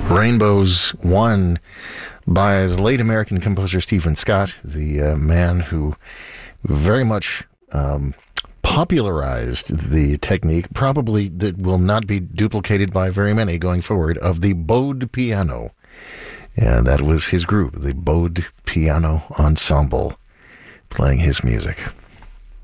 Rainbows One by the late American composer Stephen Scott, the man who very much popularized the technique, probably that will not be duplicated by very many going forward, of the bowed piano. And that was his group, the Bowed Piano Ensemble, playing his music.